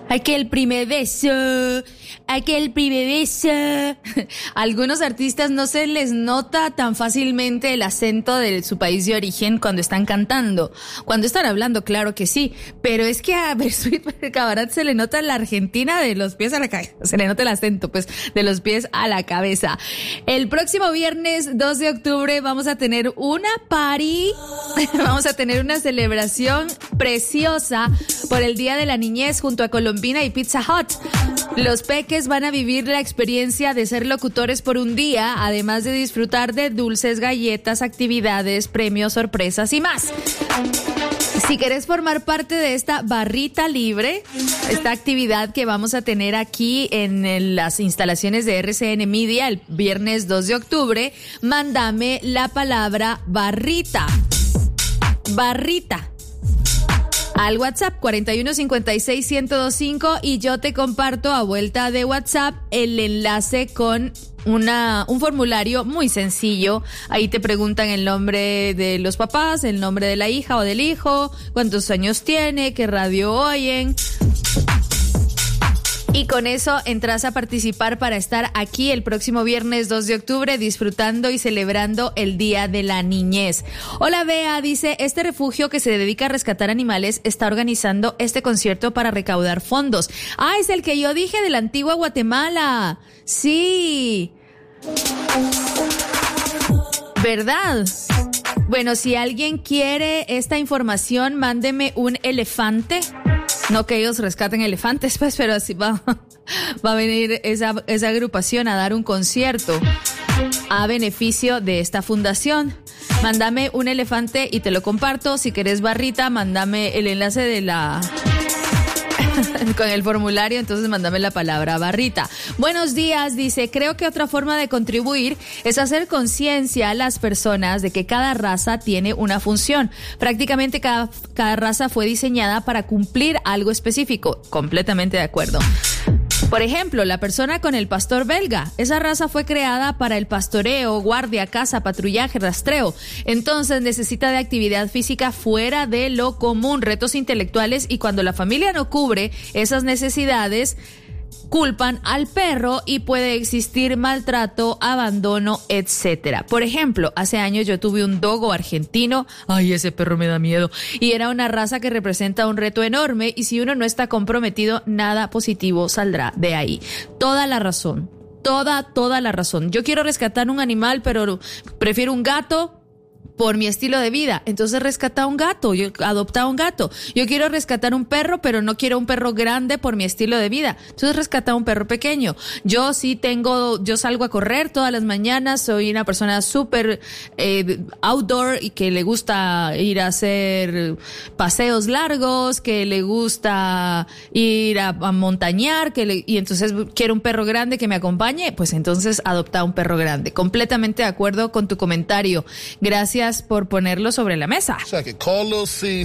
Aquel primer beso. Algunos artistas no se les nota tan fácilmente el acento de su país de origen cuando están cantando. Cuando están hablando, claro que sí. Pero es que a Bersuit Cabaret se le nota la Argentina de los pies a la cabeza. Se le nota el acento, pues, de los pies a la cabeza. El próximo viernes 2 de octubre vamos a tener una party. Vamos a tener una celebración preciosa por el Día de la Niñez junto a Colombina y Pizza Hut. Los peques van a vivir la experiencia de ser locutores por un día, además de disfrutar de dulces, galletas, actividades, premios, sorpresas y más. Si querés formar parte de esta barrita libre, esta actividad que vamos a tener aquí en las instalaciones de RCN Media el viernes 2 de octubre, mándame la palabra barrita. Barrita. Al WhatsApp 41561025 y yo te comparto a vuelta de WhatsApp el enlace con un formulario muy sencillo. Ahí te preguntan el nombre de los papás, el nombre de la hija o del hijo, cuántos años tiene, qué radio oyen. Y con eso entras a participar para estar aquí el próximo viernes 2 de octubre disfrutando y celebrando el Día de la Niñez. Hola Bea, dice, este refugio que se dedica a rescatar animales está organizando este concierto para recaudar fondos. Ah, es el que yo dije de la antigua Guatemala. Sí. ¿Verdad? Bueno, si alguien quiere esta información, mándeme un elefante. No que ellos rescaten elefantes, pues, pero así va a venir esa agrupación a dar un concierto a beneficio de esta fundación. Mándame un elefante y te lo comparto. Si querés barrita, mándame el enlace de con el formulario, entonces mándame la palabra barrita. Buenos días, dice, creo que otra forma de contribuir es hacer conciencia a las personas de que cada raza tiene una función. Prácticamente cada raza fue diseñada para cumplir algo específico. Completamente de acuerdo. Por ejemplo, la persona con el pastor belga. Esa raza fue creada para el pastoreo, guardia, caza, patrullaje, rastreo. Entonces necesita de actividad física fuera de lo común, retos intelectuales, y cuando la familia no cubre esas necesidades, culpan al perro y puede existir maltrato, abandono, etcétera. Por ejemplo, hace años yo tuve un dogo argentino. Ay, ese perro me da miedo. Y era una raza que representa un reto enorme y si uno no está comprometido, nada positivo saldrá de ahí. Toda la razón. Toda la razón. Yo quiero rescatar un animal, pero prefiero un gato por mi estilo de vida. Entonces rescata un gato, yo adopta un gato. Yo quiero rescatar un perro, pero no quiero un perro grande por mi estilo de vida. Entonces rescata un perro pequeño. Yo salgo a correr todas las mañanas, soy una persona súper outdoor y que le gusta ir a hacer paseos largos, que le gusta ir a montañar, y entonces quiero un perro grande que me acompañe, pues entonces adopta un perro grande. Completamente de acuerdo con tu comentario. Gracias por ponerlo sobre la mesa. Check it. Call Lil C.